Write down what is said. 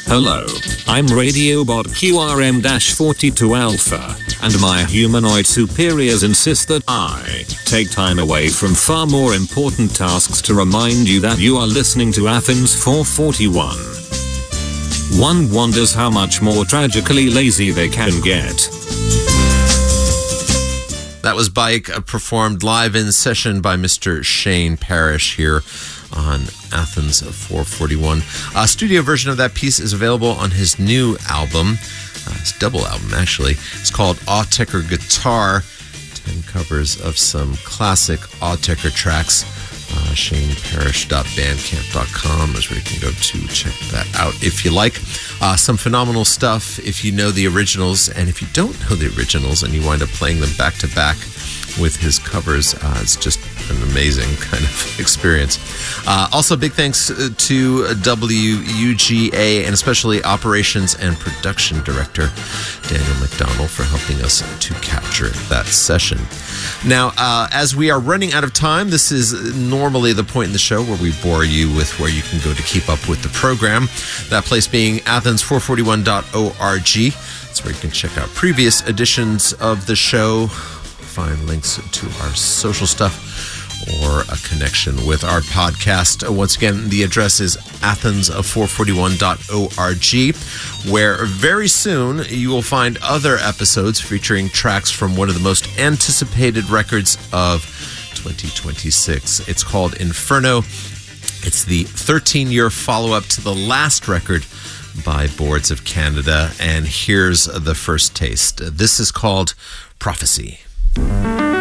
Hello, I'm Radiobot QRM-42 Alpha, and my humanoid superiors insist that I take time away from far more important tasks to remind you that you are listening to Athens 441. One wonders how much more tragically lazy they can get. That was Bike, performed live in session by Mr. Shane Parrish here on Athens 441. A studio version of that piece is available on his new album. It's a double album, actually. It's called Autechre Guitar. 10 covers of some classic Autechre tracks. ShaneParrish.bandcamp.com is where you can go to check that out if you like. Some phenomenal stuff if you know the originals, and if you don't know the originals and you wind up playing them back to back with his covers, it's just an amazing kind of experience. Also, big thanks to WUGA and especially Operations and Production Director Daniel McDonald for helping us to capture that session. Now, as we are running out of time, this is normally the point in the show where we bore you with where you can go to keep up with the program. That place being athens441.org. That's where you can check out previous editions of the show, find links to our social stuff, or a connection with our podcast. Once again, the address is athens441.org, where very soon you will find other episodes featuring tracks from one of the most anticipated records of 2026. It's called Inferno. It's the 13-year follow-up to the last record by Boards of Canada, and here's the first taste. This is called Prophecy.